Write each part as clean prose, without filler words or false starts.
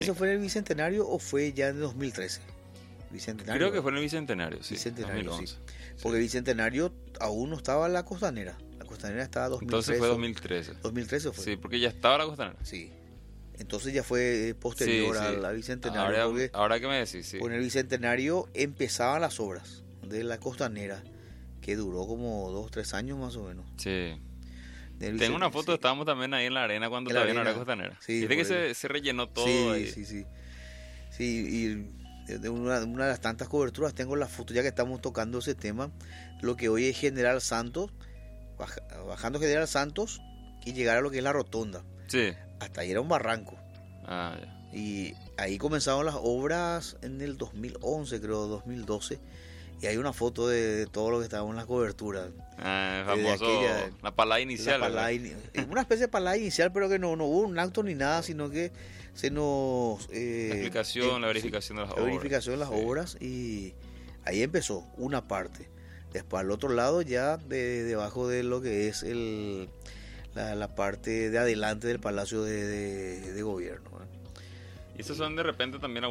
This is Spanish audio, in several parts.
¿Eso fue en el Bicentenario o fue ya en 2013? Bicentenario. Creo que fue en el Bicentenario, sí. Bicentenario, 2011. sí. Porque Bicentenario aún no estaba la Costanera. La Costanera estaba 2013. Entonces fue 2013. 2013 fue. Sí, porque ya estaba la Costanera. Sí. Entonces ya fue posterior Sí, sí. al Bicentenario. Ahora que me decís, sí. Con el Bicentenario empezaban las obras de la Costanera, que duró como 2-3 años más o menos. Sí. Tengo una foto, estábamos también ahí en la arena cuando todavía no era Costanera. Sí, viste que se rellenó todo ahí. Sí. Sí, y de una de las tantas coberturas tengo la foto, ya que estamos tocando ese tema, lo que hoy es General Santos, bajando General Santos y llegar a lo que es la rotonda. Sí. Hasta ahí era un barranco. Ah, ya. Y ahí comenzaron las obras en el 2011, creo, 2012. Y hay una foto de todo lo que estábamos en la cobertura. El famoso, la palada inicial. Una especie de palada inicial, pero que no hubo un acto ni nada, sino que se nos... la explicación, la verificación de las obras. La verificación de las obras, y ahí empezó una parte. Después al otro lado ya debajo de lo que es la parte de adelante del Palacio de Gobierno. Y esos son de repente también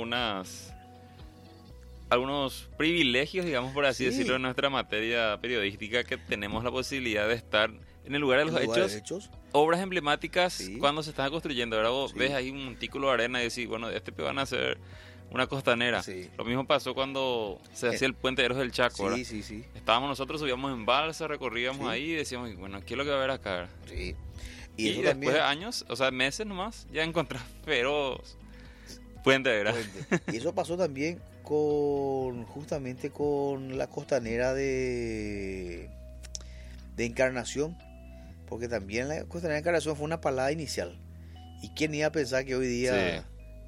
algunos privilegios, digamos por así decirlo, en nuestra materia periodística, que tenemos la posibilidad de estar en el lugar de los hechos, obras emblemáticas cuando se están construyendo. Ahora vos ves ahí un montículo de arena y decís, bueno, van a ser una costanera. Lo mismo pasó cuando se hacía el puente de Héroes del Chaco. Sí. Estábamos nosotros, subíamos en balsa, recorríamos ahí y decíamos, bueno, ¿qué es lo que va a haber acá? Sí. Y después también, de años, o sea, meses nomás, ya encontrás feroz puente, ¿verdad? Y eso pasó también justamente con la costanera de Encarnación, porque también la costanera de Encarnación fue una palada inicial. ¿Y quién iba a pensar que hoy día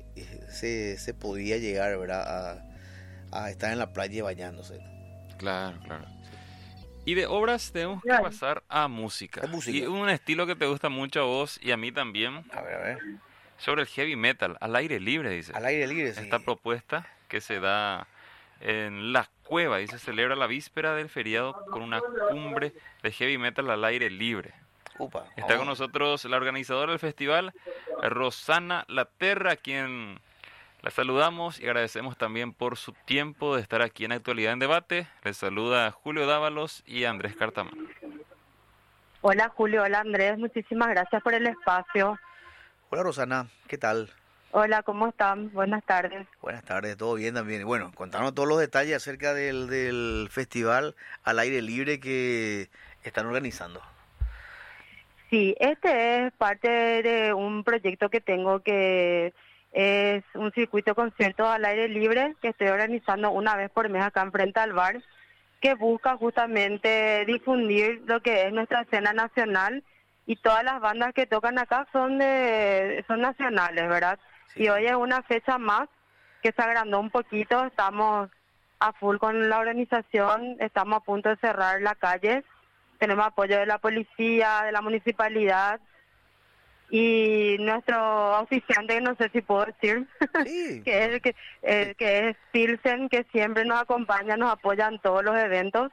se podía llegar, ¿verdad?, a estar en la playa bañándose? Claro. Y de obras tenemos que pasar a música. Y un estilo que te gusta mucho a vos y a mí también. A ver. Sobre el heavy metal, al aire libre, dice. Al aire libre, sí. Esta propuesta que se da en La Cueva y se celebra la víspera del feriado con una cumbre de heavy metal al aire libre. Está con nosotros la organizadora del festival, Rosana Laterra, a quien la saludamos y agradecemos también por su tiempo de estar aquí en Actualidad en Debate. Les saluda Julio Dávalos y Andrés Cartamán. Hola Julio, hola Andrés, muchísimas gracias por el espacio. Hola Rosana, ¿qué tal? Hola, ¿cómo están? Buenas tardes. Buenas tardes, todo bien también. Bueno, contanos todos los detalles acerca del festival al aire libre que están organizando. Sí, este es parte de un proyecto que tengo, que es un circuito concierto al aire libre que estoy organizando una vez por mes acá enfrente al bar, que busca justamente difundir lo que es nuestra escena nacional, y todas las bandas que tocan acá son nacionales, ¿verdad? Sí. Y hoy es una fecha más que se agrandó un poquito, estamos a full con la organización, estamos a punto de cerrar la calle, tenemos apoyo de la policía, de la municipalidad, y nuestro auspiciante, no sé si puedo decir, sí. que es Pilsen, que siempre nos acompaña, nos apoya en todos los eventos.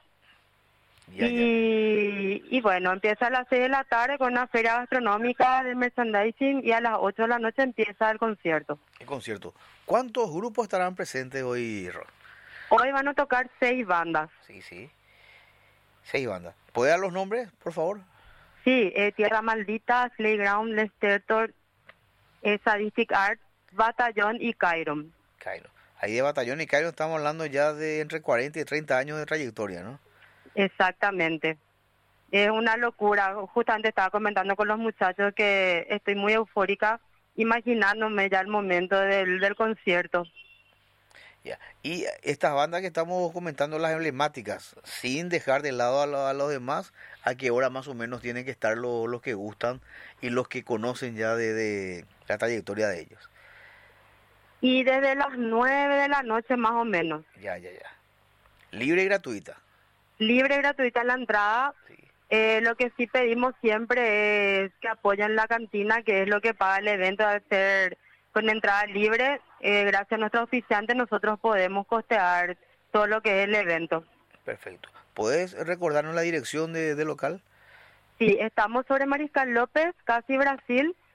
Y bueno, empieza a las 6 de la tarde con una feria gastronómica de merchandising, y a las 8 de la noche empieza el concierto. ¿Qué concierto? ¿Cuántos grupos estarán presentes hoy, Ron? Hoy van a tocar 6 bandas. Sí. 6 bandas. ¿Puede dar los nombres, por favor? Sí, Tierra Maldita, Playground, Lester, Sadistic Art, Batallón y Kairon. Ahí de Batallón y Kairon estamos hablando ya de entre 40 y 30 años de trayectoria, ¿no? Exactamente. Es una locura. Justamente estaba comentando con los muchachos que estoy muy eufórica, imaginándome ya el momento del concierto. Y estas bandas que estamos comentando, las emblemáticas, sin dejar de lado a los demás, ¿a qué hora más o menos tienen que estar los que gustan y los que conocen ya de la trayectoria de ellos? Y desde las 9 de la noche más o menos. Ya. ¿Libre y gratuita? Libre y gratuita la entrada. Sí. Lo que sí pedimos siempre es que apoyen la cantina, que es lo que paga el evento, de ser con entrada libre. Gracias a nuestro oficiante nosotros podemos costear todo lo que es el evento. Perfecto. ¿Puedes recordarnos la dirección del local? Sí, estamos sobre Mariscal López, casi Brasil,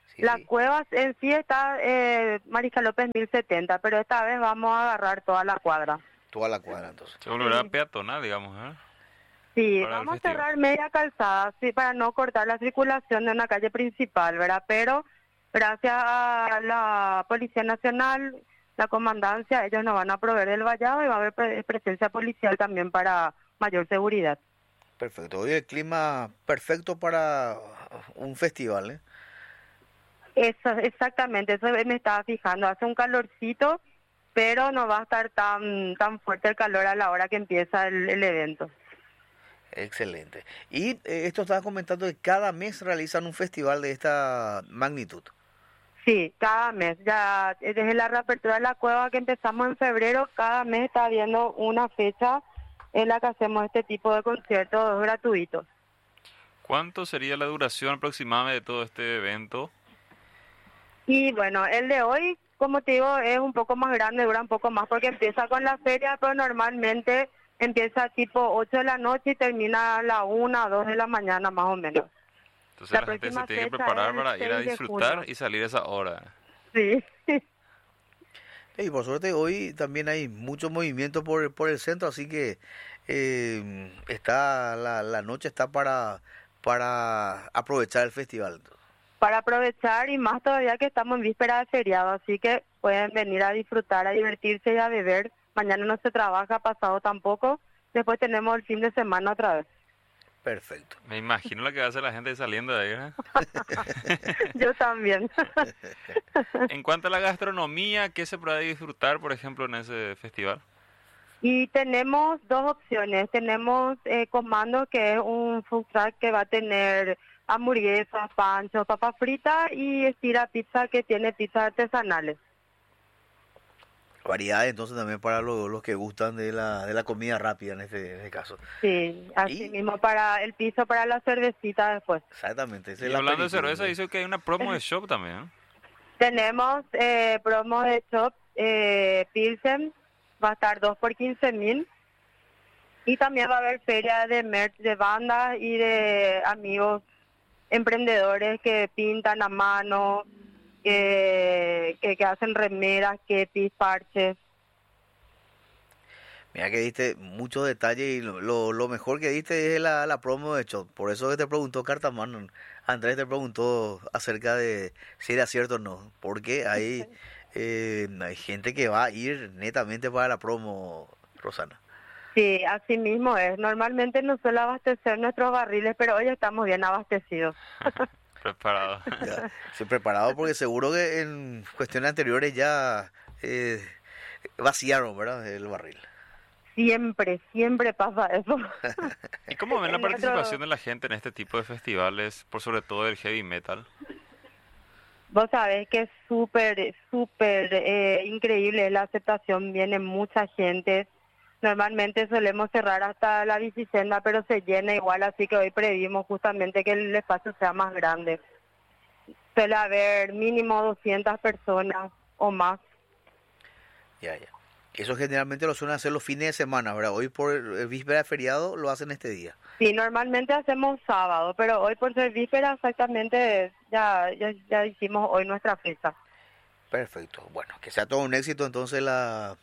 Sí, La sí. cueva en sí está Mariscal López 1070, pero esta vez vamos a agarrar toda la cuadra. Toda la cuadra, entonces. Se volverá peatonal, digamos, ¿eh? Sí, Para el vamos a festival. cerrar media calzada, sí, para no cortar la circulación de una calle principal, ¿verdad? Pero gracias a la Policía Nacional, la Comandancia, ellos nos van a proveer del vallado y va a haber presencia policial también para mayor seguridad. Perfecto. Hoy el clima perfecto para un festival, ¿eh? Eso, exactamente, eso me estaba fijando. Hace un calorcito, pero no va a estar tan fuerte el calor a la hora que empieza el evento. Excelente. Y esto estaba comentando que cada mes realizan un festival de esta magnitud. Sí, cada mes. Ya desde la reapertura de la cueva que empezamos en febrero, cada mes está habiendo una fecha en la que hacemos este tipo de conciertos gratuitos. ¿Cuánto sería la duración aproximada de todo este evento? Y bueno, el de hoy, como te digo, es un poco más grande, dura un poco más porque empieza con la feria, pero normalmente empieza tipo 8 de la noche y termina a la 1 o 2 de la mañana más o menos. Entonces la gente se tiene que preparar para ir a disfrutar y salir a esa hora. Sí. Y por suerte hoy también hay mucho movimiento por el centro, así que está la noche está para aprovechar el festival. Para aprovechar y más todavía que estamos en víspera de feriado, así que pueden venir a disfrutar, a divertirse y a beber. Mañana no se trabaja, pasado tampoco. Después tenemos el fin de semana otra vez. Perfecto. Me imagino lo que va a hacer la gente saliendo de ahí, ¿eh? Yo también. En cuanto a la gastronomía, ¿qué se puede disfrutar, por ejemplo, en ese festival? Y tenemos dos opciones. Tenemos Comando, que es un food truck que va a tener hamburguesas, panchos, papas fritas, y Estira Pizza, que tiene pizzas artesanales. Variedades entonces también para los que gustan de la comida rápida en este caso. Sí, así mismo para el piso, para la cervecita después. Exactamente. Y hablando de cerveza, dice que hay una promo de shop también, ¿eh? Tenemos promo de shop Pilsen, va a estar 2 por 15.000. Y también va a haber feria de merch de bandas y de amigos emprendedores que pintan a mano, que hacen remeras, kepis, parches. Mira que diste muchos detalles y lo mejor que diste es la promo de Shop. Por eso que te preguntó Cartamán. Andrés te preguntó acerca de si era cierto o no. Porque hay gente que va a ir netamente para la promo, Rosana. Sí, así mismo es. Normalmente no suele abastecer nuestros barriles, pero hoy estamos bien abastecidos. Preparado. Ya, sí, preparado porque seguro que en cuestiones anteriores ya vaciaron, ¿verdad? El barril. Siempre pasa eso. ¿Y cómo ven la participación de la gente en este tipo de festivales, por sobre todo del heavy metal? Vos sabés que es súper increíble la aceptación, viene mucha gente. Normalmente solemos cerrar hasta la bicicenda, pero se llena igual, así que hoy previmos justamente que el espacio sea más grande. Suele haber mínimo 200 personas o más. Ya. Eso generalmente lo suelen hacer los fines de semana, ¿verdad? Hoy por víspera de feriado lo hacen este día. Sí, normalmente hacemos sábado, pero hoy por ser víspera exactamente ya hicimos hoy nuestra fiesta. Perfecto. Bueno, que sea todo un éxito entonces la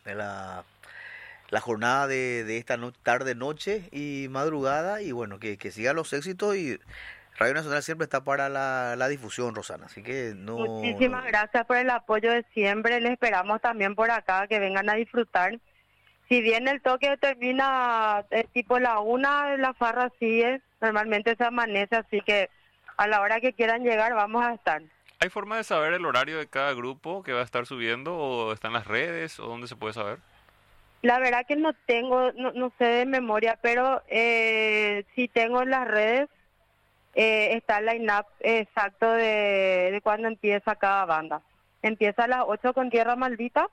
jornada de esta tarde, noche y madrugada, y bueno, que sigan los éxitos, y Radio Nacional siempre está para la difusión, Rosana, así que Muchísimas gracias por el apoyo de siempre, les esperamos también por acá, que vengan a disfrutar. Si bien el toque termina tipo la 1, la farra sigue, normalmente se amanece, así que a la hora que quieran llegar vamos a estar. ¿Hay forma de saber el horario de cada grupo que va a estar subiendo, o está en las redes, o dónde se puede saber? La verdad que no sé de memoria, pero sí tengo en las redes, está el line-up exacto de cuando empieza cada banda. Empieza a las 8 con Tierra Maldita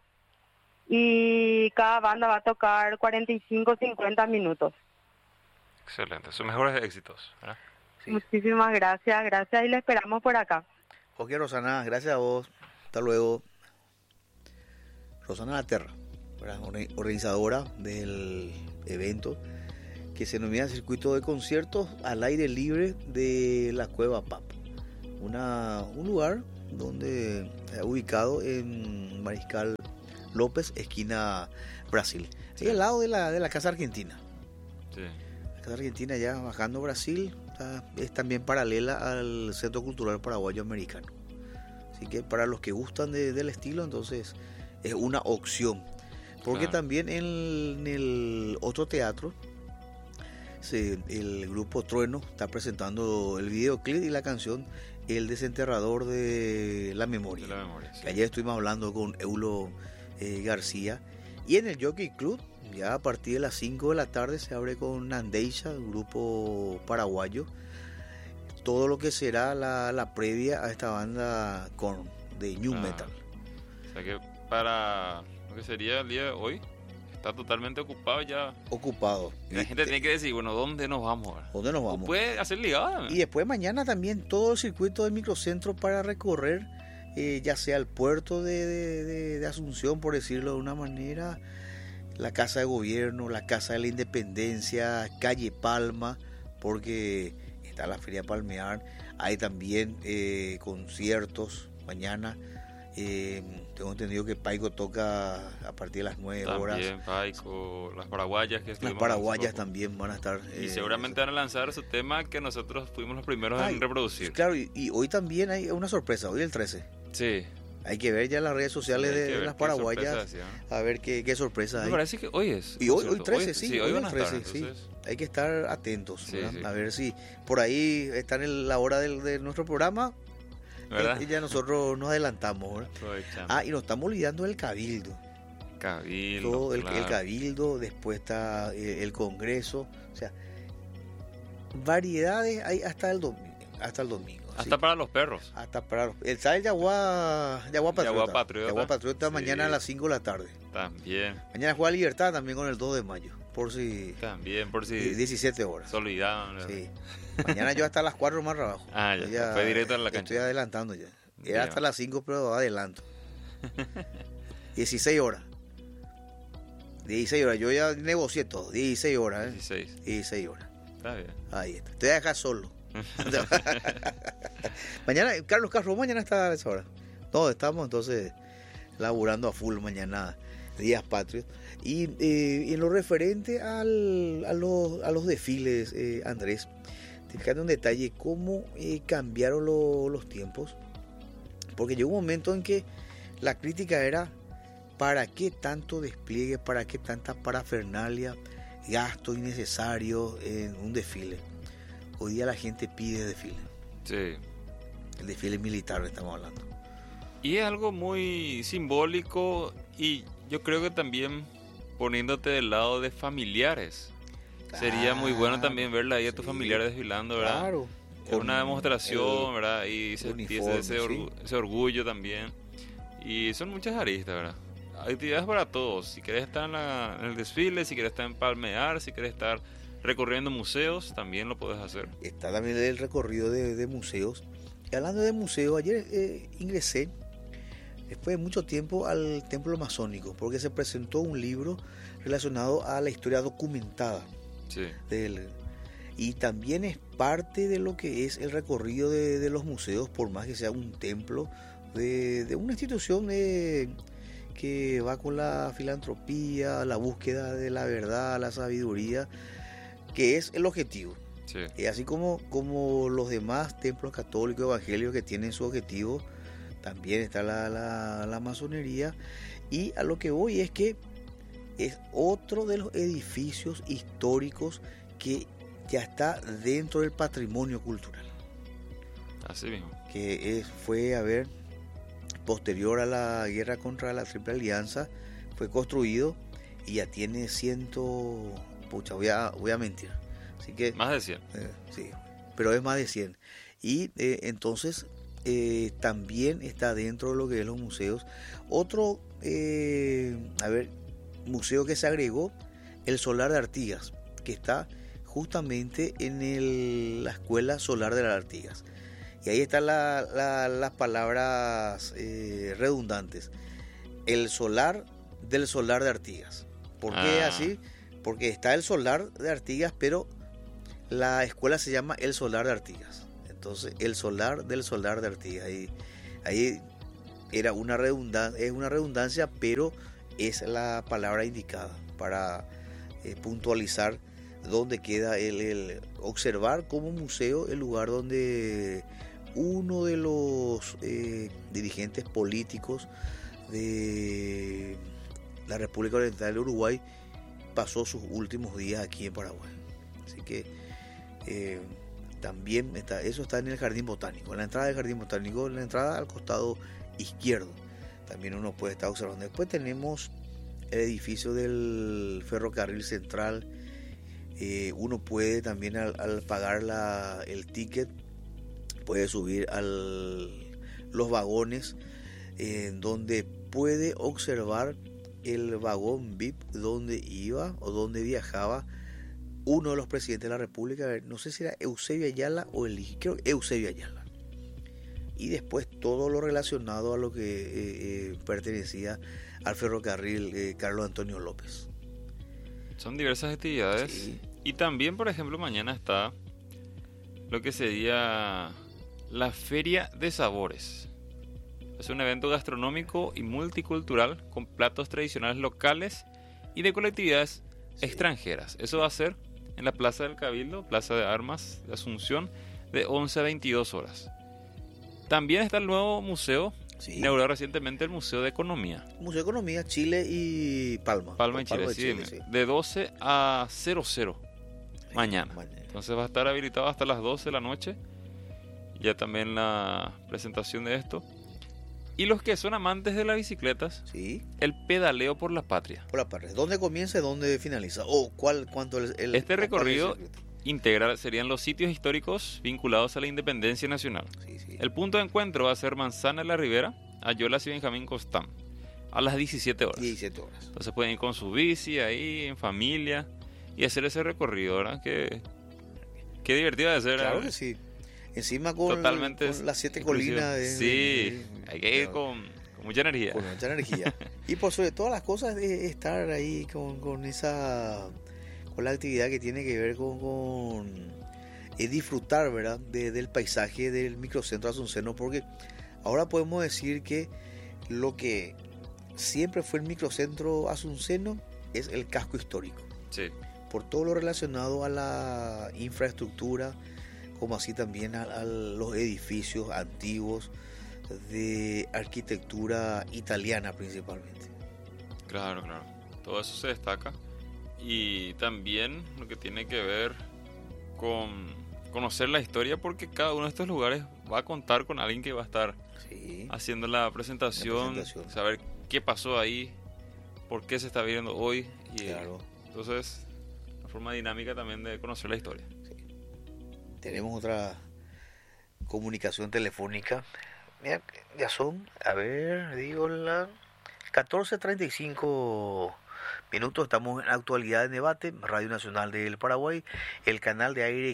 y cada banda va a tocar 45-50 minutos. Excelente, sus mejores éxitos, ¿verdad? Sí. Muchísimas gracias y le esperamos por acá. Ok, Rosana, gracias a vos. Hasta luego. Rosana Laterra, organizadora del evento que se denomina Circuito de Conciertos al Aire Libre de la Cueva PAP. Un lugar donde ubicado en Mariscal López, esquina Brasil. Sí. Ahí al lado de la Casa Argentina. Sí. La Casa Argentina, ya bajando Brasil, es también paralela al Centro Cultural Paraguayo Americano. Así que para los que gustan del estilo, entonces es una opción. Porque también en el otro teatro, el grupo Trueno está presentando el videoclip y la canción El Desenterrador de la Memoria. Sí. Que ayer estuvimos hablando con Eulo García. Y en el Jockey Club, ya a partir de las 5 de la tarde, se abre con Nandeisha, el grupo paraguayo. Todo lo que será la previa a esta banda de New Metal. O sea que para lo que sería el día de hoy, está totalmente ocupado ya. Ocupado. Y la gente tiene que decir, bueno, ¿dónde nos vamos? ¿Dónde nos vamos? Puede hacer ligada. Y después mañana también todo el circuito del microcentro para recorrer, ya sea el puerto de Asunción, por decirlo de una manera, la Casa de Gobierno, la Casa de la Independencia, Calle Palma, porque está la Feria Palmear, hay también conciertos mañana. Tengo entendido que Paico toca a partir de las 9 horas. También Paico, las paraguayas que Las paraguayas también van a estar. Y seguramente van a lanzar su tema que nosotros fuimos los primeros en reproducir. Claro, y hoy también hay una sorpresa, hoy el 13. Sí. Hay que ver ya las redes sociales de las paraguayas, a ver qué sorpresa hay. Me parece que hoy es. Y hoy 13, sí, hoy hoy van a 13, estar, sí. entonces... Hay que estar atentos, sí. A ver si por ahí está en la hora de nuestro programa, ¿verdad? Y ya nosotros nos adelantamos, ¿verdad? Y nos estamos olvidando del Cabildo. Cabildo, el Cabildo, después está el Congreso, o sea, variedades hay hasta el domingo. Hasta ¿sí? Para los perros. Hasta para el Yaguá Patriota. Yaguá Patriota sí. Mañana a las 5 de la tarde. También. Mañana juega Libertad también con el 2 de mayo. Por si 17 horas. Se olvidaron. Sí. Mañana yo hasta las 4 más abajo. Ya fue directo en la cancha. Estoy adelantando ya. Era hasta las 5, pero adelanto. 16 horas. 16 horas. Yo ya negocié todo. 16 horas. 16 horas. Está bien. Ahí está. Te voy a dejar solo. Mañana, Carlos Castro, mañana está a esa hora. Todos estamos entonces laburando a full mañana, días patrios. Y en lo referente a los desfiles, Andrés, fíjate un detalle, cómo cambiaron los tiempos. Porque llegó un momento en que la crítica era: ¿para qué tanto despliegue? ¿Para qué tanta parafernalia? Gasto innecesario en un desfile. Hoy día la gente pide desfile. Sí. El desfile militar estamos hablando. Y es algo muy simbólico, y yo creo que también poniéndote del lado de familiares. Sería muy bueno también verla ahí a tus familiares desfilando, ¿verdad? Claro. Es una demostración, ¿verdad? Y sentirse ese orgullo también. Y son muchas aristas, ¿verdad? Hay actividades para todos. Si querés estar en el desfile, si querés estar en Palmear, si querés estar recorriendo museos, también lo puedes hacer. Está también el recorrido de museos. Y hablando de museos, ayer ingresé, después de mucho tiempo, al Templo Masónico, porque se presentó un libro relacionado a la historia documentada. Sí. Y también es parte de lo que es el recorrido de los museos, por más que sea un templo de una institución que va con la filantropía, la búsqueda de la verdad, la sabiduría, que es el objetivo. Sí. Así como los demás templos católicos evangélicos que tienen su objetivo, también está la masonería. Y a lo que voy es que es otro de los edificios históricos que ya está dentro del patrimonio cultural. Así mismo. Que fue, posterior a la guerra contra la Triple Alianza, fue construido y ya tiene voy a mentir. Así que, más de 100. Sí, pero es más de 100. Y entonces también está dentro de lo que es los museos. Otro, museo que se agregó, el Solar de Artigas, que está justamente en la Escuela Solar de las Artigas. Y ahí están las palabras redundantes. El solar del Solar de Artigas. ¿Por qué así? Porque está el Solar de Artigas, pero la escuela se llama el Solar de Artigas. Entonces, el Solar del Solar de Artigas. Y Ahí era es una redundancia, pero es la palabra indicada para puntualizar dónde queda el observar como museo el lugar donde uno de los dirigentes políticos de la República Oriental de Uruguay pasó sus últimos días aquí en Paraguay. Así que también eso está en el Jardín Botánico, en la entrada del Jardín Botánico, en la entrada al costado izquierdo. También uno puede estar observando. Después tenemos el edificio del Ferrocarril Central. Uno puede también al pagar el ticket, puede subir los vagones, donde puede observar el vagón VIP donde iba o donde viajaba uno de los presidentes de la República. No sé si era Eusebio Ayala o creo Eusebio Ayala. Y después todo lo relacionado a lo que pertenecía al ferrocarril Carlos Antonio López. Son diversas actividades. Sí. Y también, por ejemplo, mañana está lo que sería la Feria de Sabores. Es un evento gastronómico y multicultural con platos tradicionales locales y de colectividades extranjeras. Eso va a ser en la Plaza del Cabildo, Plaza de Armas de Asunción, de 11 a 22 horas. También está el nuevo museo, inaugurado recientemente, el Museo de Economía. Museo de Economía, Chile y Palma. Palma y Chile, sí. De 12 a 00 mañana. Entonces va a estar habilitado hasta las 12 de la noche. Ya también la presentación de esto. Y los que son amantes de las bicicletas, el pedaleo por la patria. Por la patria. ¿Dónde comienza y dónde finaliza? ¿Cuánto este recorrido integral serían los sitios históricos vinculados a la independencia nacional. El punto de encuentro va a ser Manzana de la Ribera, Ayolas y Benjamín Costán, a las 17 horas. 17 horas. Entonces pueden ir con su bici ahí, en familia, y hacer ese recorrido, ¿verdad? Qué divertido de hacer. Claro que sí. Encima con las 7 colinas. Hay que ir con mucha energía. Con mucha energía. Y por sobre todas las cosas, estar ahí con la actividad que tiene que ver con disfrutar, ¿verdad? Del paisaje del microcentro asunceno, porque ahora podemos decir que lo que siempre fue el microcentro asunceno es el casco histórico. Sí. Por todo lo relacionado a la infraestructura, como así también a los edificios antiguos de arquitectura italiana principalmente. Claro. Todo eso se destaca. Y también lo que tiene que ver con conocer la historia, porque cada uno de estos lugares va a contar con alguien que va a estar haciendo la presentación, saber qué pasó ahí, por qué se está viviendo hoy. Y entonces, una forma dinámica también de conocer la historia. Tenemos otra comunicación telefónica. Mira, ya son, la 14:35 minutos. Estamos en Actualidad de Debate, Radio Nacional del Paraguay, el canal de aire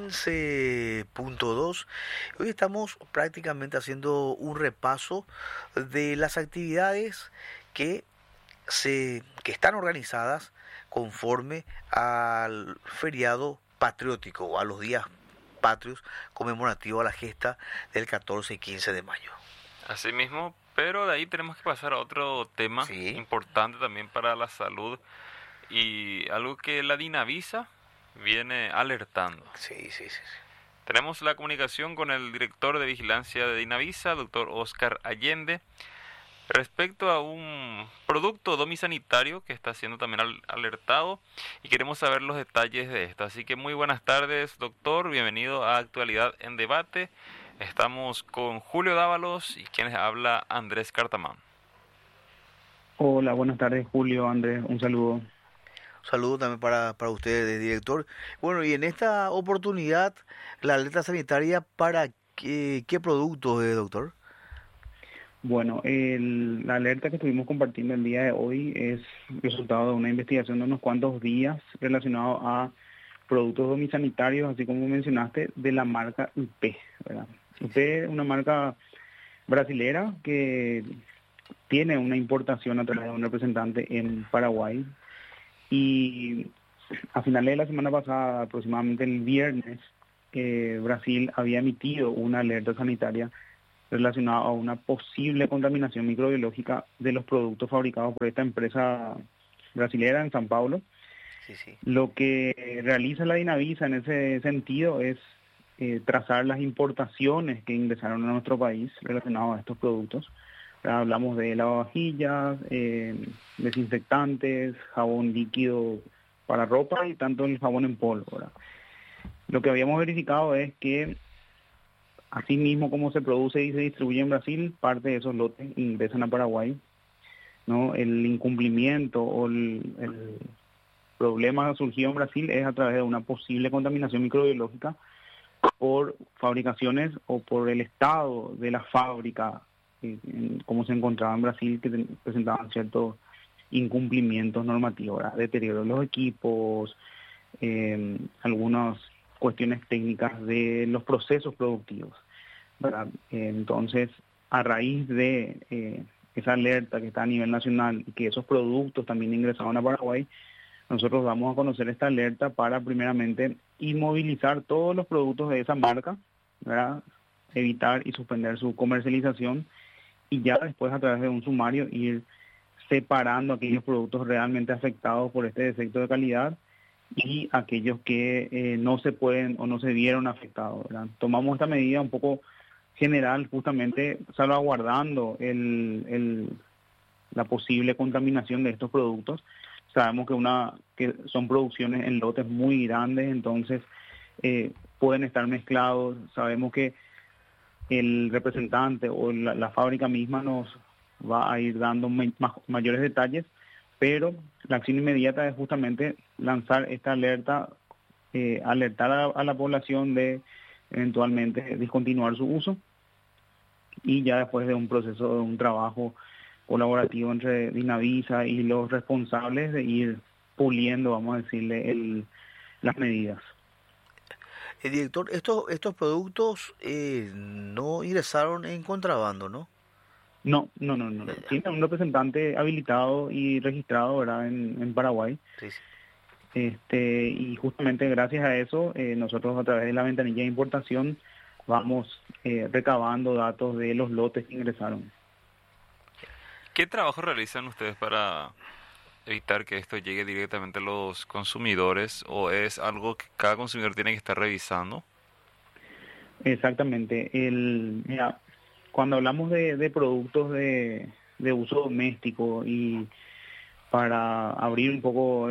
15.2. Hoy estamos prácticamente haciendo un repaso de las actividades que están organizadas conforme al feriado patriótico o a los días patrios conmemorativos a la gesta del 14 y 15 de mayo. Así mismo, pero de ahí tenemos que pasar a otro tema importante también para la salud y algo que la Dinavisa viene alertando. Sí. Tenemos la comunicación con el director de vigilancia de Dinavisa, doctor Oscar Allende, respecto a un producto domisanitario que está siendo también alertado y queremos saber los detalles de esto. Así que muy buenas tardes, doctor, bienvenido a Actualidad en Debate. Estamos con Julio Dávalos y quienes habla Andrés Cartamán. Hola, buenas tardes, Julio, Andrés, un saludo. Un saludo también para ustedes, director. Bueno, y en esta oportunidad, la alerta sanitaria, ¿para qué productos, doctor? Bueno, la alerta que estuvimos compartiendo el día de hoy es resultado de una investigación de unos cuantos días relacionado a productos domisanitarios, así como mencionaste, de la marca UP, ¿verdad? UP es una marca brasilera que tiene una importación a través de un representante en Paraguay y a finales de la semana pasada, aproximadamente el viernes, Brasil había emitido una alerta sanitaria relacionado a una posible contaminación microbiológica de los productos fabricados por esta empresa brasilera en San Paulo. Sí. Lo que realiza la Dinavisa en ese sentido es trazar las importaciones que ingresaron a nuestro país relacionadas a estos productos. Hablamos de lavavajillas, desinfectantes, jabón líquido para ropa y tanto el jabón en polvo, ¿verdad? Lo que habíamos verificado es que, así mismo como se produce y se distribuye en Brasil, parte de esos lotes ingresan a Paraguay, ¿no? El incumplimiento o el problema surgido en Brasil es a través de una posible contaminación microbiológica por fabricaciones o por el estado de la fábrica, como se encontraba en Brasil, que presentaban ciertos incumplimientos normativos, ¿verdad? Deterioro de los equipos, algunas cuestiones técnicas de los procesos productivos, ¿verdad? Entonces, a raíz de esa alerta que está a nivel nacional y que esos productos también ingresaban a Paraguay, nosotros vamos a conocer esta alerta para primeramente inmovilizar todos los productos de esa marca, ¿verdad? Evitar y suspender su comercialización y ya después a través de un sumario ir separando aquellos productos realmente afectados por este defecto de calidad y aquellos que no se pueden o no se vieron afectados, ¿verdad? Tomamos esta medida un poco general justamente salvaguardando la posible contaminación de estos productos. Sabemos que son producciones en lotes muy grandes, entonces pueden estar mezclados. Sabemos que el representante o la fábrica misma nos va a ir dando mayores detalles, pero la acción inmediata es justamente lanzar esta alerta, alertar a la población de eventualmente discontinuar su uso, y ya después de un proceso, de un trabajo colaborativo entre Dinavisa y los responsables, de ir puliendo, vamos a decirle, las medidas. Director, estos productos no ingresaron en contrabando, ¿no? No. Tiene un representante habilitado y registrado, ¿verdad?, en Paraguay. Sí. Y justamente gracias a eso, nosotros a través de la ventanilla de importación vamos recabando datos de los lotes que ingresaron. ¿Qué trabajo realizan ustedes para evitar que esto llegue directamente a los consumidores, o es algo que cada consumidor tiene que estar revisando? Exactamente. Mira, cuando hablamos de productos de uso doméstico y para abrir un poco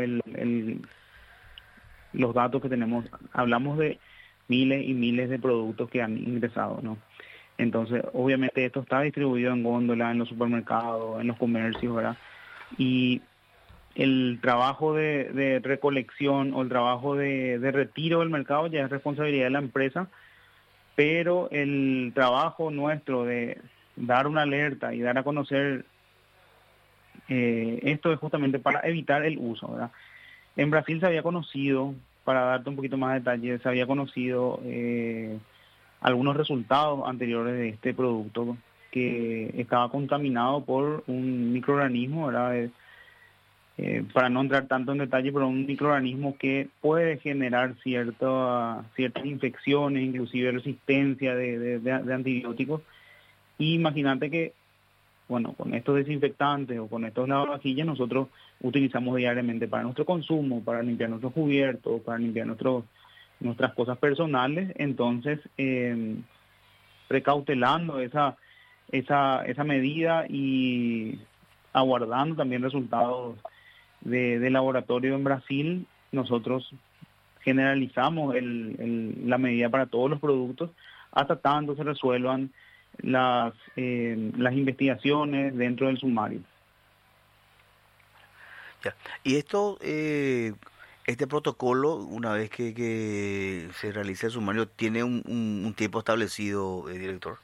los datos que tenemos, hablamos de miles y miles de productos que han ingresado, ¿no? Entonces, obviamente esto está distribuido en góndola, en los supermercados, en los comercios, ¿verdad? Y el trabajo de recolección o el trabajo de retiro del mercado ya es responsabilidad de la empresa, pero el trabajo nuestro de dar una alerta y dar a conocer esto es justamente para evitar el uso, ¿verdad? En Brasil se había conocido, para darte un poquito más de detalle, se había conocido algunos resultados anteriores de este producto que estaba contaminado por un microorganismo, ¿verdad? Para no entrar tanto en detalle, pero un microorganismo que puede generar ciertas infecciones, inclusive resistencia de antibióticos. Y imagínate que, bueno, con estos desinfectantes o con estos lavavajillas nosotros utilizamos diariamente para nuestro consumo, para limpiar nuestros cubiertos, para limpiar nuestras cosas personales. Entonces, precautelando esa medida y aguardando también resultados de laboratorio en Brasil, nosotros generalizamos la medida para todos los productos hasta tanto se resuelvan las investigaciones dentro del sumario. Ya. Y esto, este protocolo, una vez que se realice el sumario, ¿tiene un tiempo establecido, director?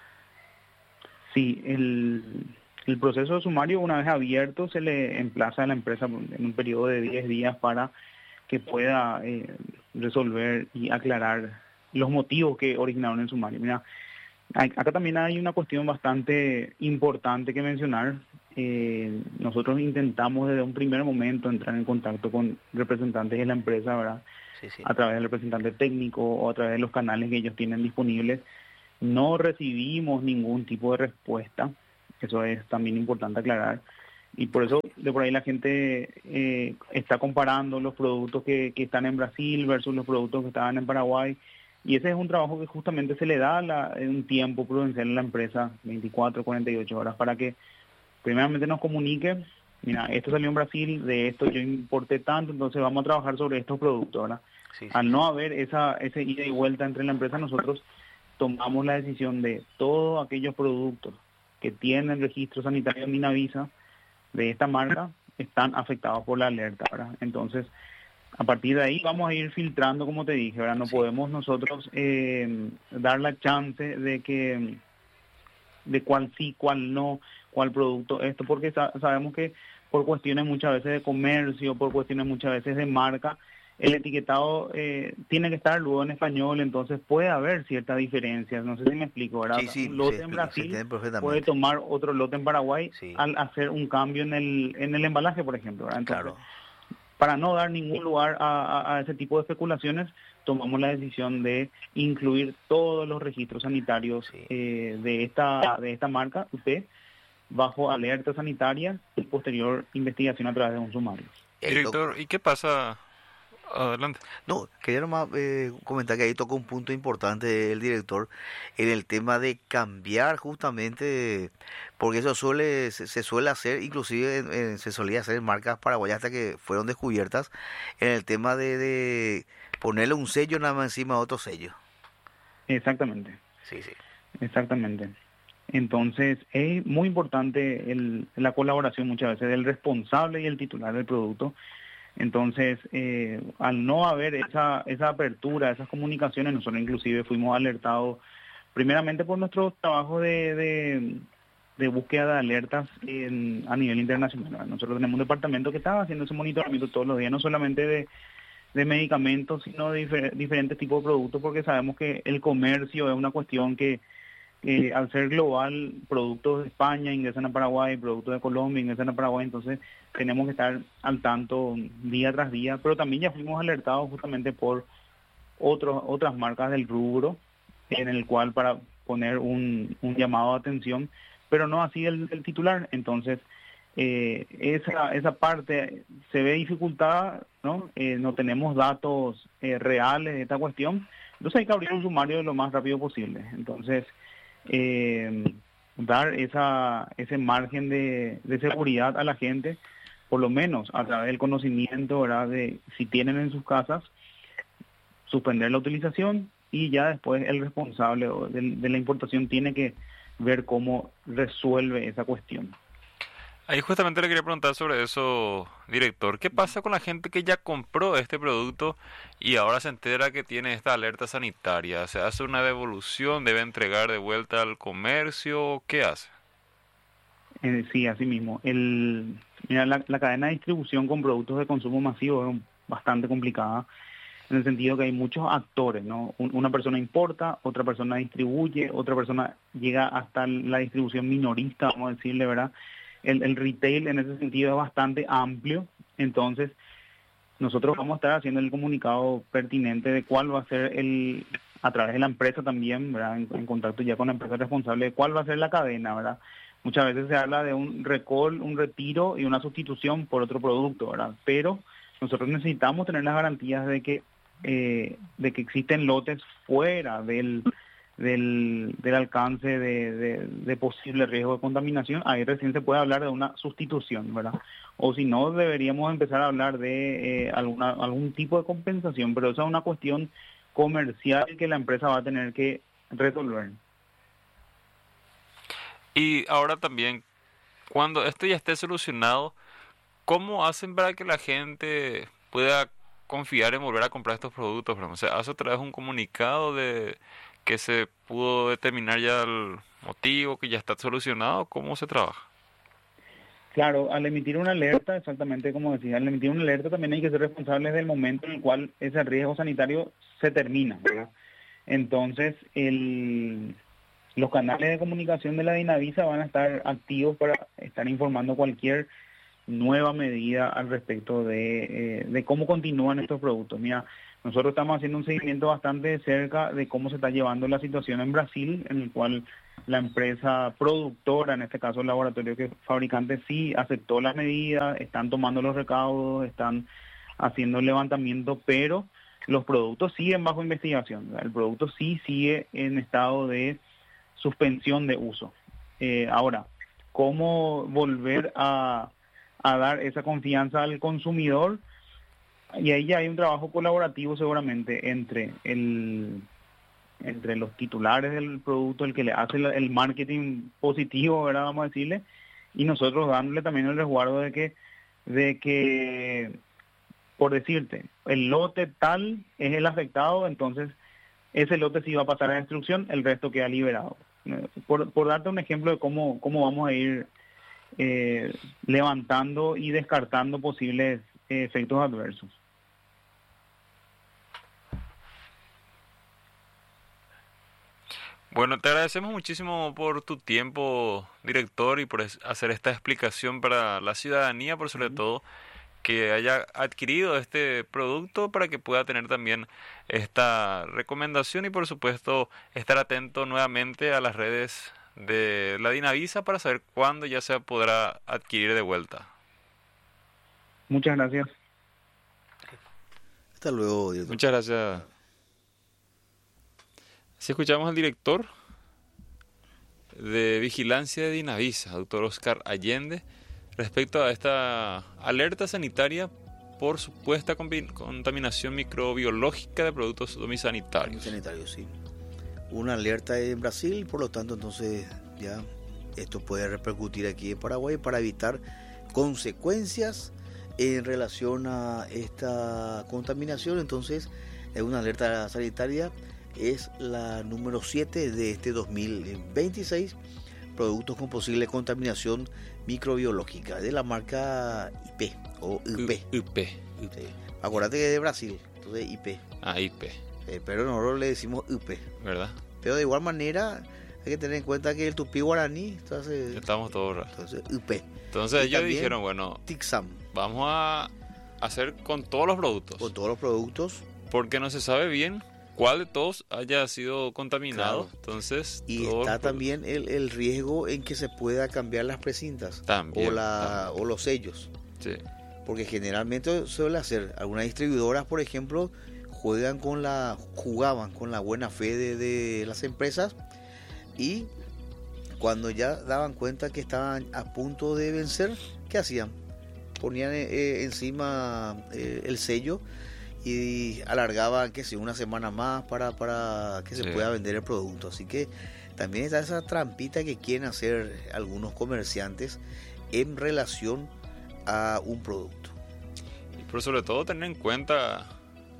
Sí, el proceso de sumario, una vez abierto, se le emplaza a la empresa en un periodo de 10 días para que pueda resolver y aclarar los motivos que originaron el sumario. Mira, acá también hay una cuestión bastante importante que mencionar. Nosotros intentamos desde un primer momento entrar en contacto con representantes de la empresa, ¿verdad? Sí. A través del representante técnico o a través de los canales que ellos tienen disponibles, No recibimos ningún tipo de respuesta, eso es también importante aclarar, y por eso de por ahí la gente está comparando los productos que están en Brasil versus los productos que estaban en Paraguay, y ese es un trabajo que justamente se le da un tiempo prudencial a la empresa, 24, 48 horas, para que primeramente nos comunique, mira, esto salió en Brasil, de esto yo importé tanto, entonces vamos a trabajar sobre estos productos, ¿verdad? Sí. Al no haber ese ida y vuelta entre la empresa, nosotros tomamos la decisión de todos aquellos productos que tienen registro sanitario en Minavisa de esta marca están afectados por la alerta, ¿verdad? Entonces, a partir de ahí vamos a ir filtrando, como te dije, ¿verdad? No podemos nosotros dar la chance de cuál sí, cuál no, cuál producto esto, porque sabemos que por cuestiones muchas veces de comercio, por cuestiones muchas veces de marca, el etiquetado tiene que estar luego en español, entonces puede haber ciertas diferencias, no sé si me explico, ¿verdad? Sí, un lote en Brasil puede tomar otro lote en Paraguay al hacer un cambio en el embalaje, por ejemplo, ¿verdad? Entonces, para no dar ningún lugar a ese tipo de especulaciones, tomamos la decisión de incluir todos los registros sanitarios de esta marca, UP, bajo alerta sanitaria y posterior investigación a través de un sumario. Director, ¿y qué pasa? Adelante. No, quería nomás comentar que ahí toca un punto importante el director en el tema de cambiar justamente, porque eso se suele hacer, inclusive se solía hacer en marcas paraguayas hasta que fueron descubiertas, en el tema de ponerle un sello nada más encima de otro sello. Exactamente. Sí. Exactamente. Entonces es muy importante la colaboración muchas veces del responsable y el titular del producto. Entonces, al no haber esa apertura, esas comunicaciones, nosotros inclusive fuimos alertados primeramente por nuestro trabajo de búsqueda de alertas a nivel internacional. Nosotros tenemos un departamento que está haciendo ese monitoramiento todos los días, no solamente de medicamentos, sino de diferentes tipos de productos, porque sabemos que el comercio es una cuestión que al ser global, productos de España ingresan a Paraguay, productos de Colombia ingresan a Paraguay, entonces tenemos que estar al tanto día tras día, pero también ya fuimos alertados justamente por otras marcas del rubro, en el cual para poner un llamado de atención, pero no así el titular. Entonces esa parte se ve dificultada, ¿no? No tenemos datos reales de esta cuestión, entonces hay que abrir un sumario lo más rápido posible. Entonces dar ese margen de seguridad a la gente, por lo menos a través del conocimiento, ¿verdad? De si tienen en sus casas, suspender la utilización, y ya después el responsable de la importación tiene que ver cómo resuelve esa cuestión. Ahí justamente le quería preguntar sobre eso, director. ¿Qué pasa con la gente que ya compró este producto y ahora se entera que tiene esta alerta sanitaria? ¿Se hace una devolución? ¿Debe entregar de vuelta al comercio? ¿Qué hace? Sí, así mismo. Mira, la cadena de distribución con productos de consumo masivo es bastante complicada, en el sentido que hay muchos actores, ¿no? Una persona importa, otra persona distribuye, otra persona llega hasta la distribución minorista, vamos a decirle, ¿verdad? El retail en ese sentido es bastante amplio, entonces nosotros vamos a estar haciendo el comunicado pertinente de cuál va a ser a través de la empresa también, ¿verdad? En contacto ya con la empresa responsable, de cuál va a ser la cadena, ¿verdad? Muchas veces se habla de un recall, un retiro y una sustitución por otro producto, ¿verdad? Pero nosotros necesitamos tener las garantías de que existen lotes fuera del alcance de posible riesgo de contaminación. Ahí recién se puede hablar de una sustitución, ¿verdad? O si no, deberíamos empezar a hablar de algún tipo de compensación, pero esa es una cuestión comercial que la empresa va a tener que resolver. Y ahora también, cuando esto ya esté solucionado, ¿cómo hacen para que la gente pueda confiar en volver a comprar estos productos? O sea, ¿hace otra vez un comunicado de que se pudo determinar ya el motivo, que ya está solucionado? ¿Cómo se trabaja? Claro, al emitir una alerta, exactamente como decía, al emitir una alerta también hay que ser responsables del momento en el cual ese riesgo sanitario se termina, ¿verdad? Entonces, los canales de comunicación de la Dinavisa van a estar activos para estar informando cualquier nueva medida al respecto de cómo continúan estos productos. Mira, nosotros estamos haciendo un seguimiento bastante de cerca de cómo se está llevando la situación en Brasil, en el cual la empresa productora, en este caso el laboratorio fabricante, sí aceptó las medidas, están tomando los recaudos, están haciendo el levantamiento, pero los productos siguen bajo investigación. El producto sí sigue en estado de suspensión de uso. Ahora, ¿cómo volver a dar esa confianza al consumidor? Y ahí ya hay un trabajo colaborativo seguramente entre los titulares del producto, el que le hace el marketing positivo, ¿verdad? Vamos a decirle, y nosotros dándole también el resguardo de que, por decirte, el lote tal es el afectado, entonces ese lote sí va a pasar a instrucción, el resto queda liberado. Por darte un ejemplo de cómo vamos a ir levantando y descartando posibles efectos adversos. Bueno, te agradecemos muchísimo por tu tiempo, director, y por hacer esta explicación para la ciudadanía, por sobre todo, que haya adquirido este producto para que pueda tener también esta recomendación y, por supuesto, estar atento nuevamente a las redes de la Dinavisa para saber cuándo ya se podrá adquirir de vuelta. Muchas gracias. Hasta luego, director. Muchas gracias. Si escuchamos al director de Vigilancia de Dinavisa, doctor Oscar Allende, respecto a esta alerta sanitaria por supuesta contaminación microbiológica de productos domisanitarios. Sanitarios, sí. Una alerta en Brasil, por lo tanto, entonces ya esto puede repercutir aquí en Paraguay para evitar consecuencias en relación a esta contaminación. Entonces, es una alerta sanitaria, es la número 7 de este 2026, productos con posible contaminación microbiológica de la marca IP o IP. Sí. Acuérdate que es de Brasil, entonces IP. IP. Pero nosotros le decimos IP. ¿Verdad? Pero de igual manera hay que tener en cuenta que el tupí guaraní, entonces estamos todos raros. Entonces IP. Entonces ellos dijeron, bueno, Tixam. Vamos a hacer con todos los productos. Con todos los productos. Porque no se sabe bien cuál de todos haya sido contaminado. Claro. Entonces, y está también el riesgo en que se pueda cambiar las precintas también, o los sellos. Sí. Porque generalmente suele hacer algunas distribuidoras, por ejemplo, jugaban con la buena fe de las empresas, y cuando ya daban cuenta que estaban a punto de vencer, ¿qué hacían? Ponían encima el sello y alargaban, que sé, una semana más para que se pueda vender el producto. Así que también está esa trampita que quieren hacer algunos comerciantes en relación a un producto. Pero sobre todo tener en cuenta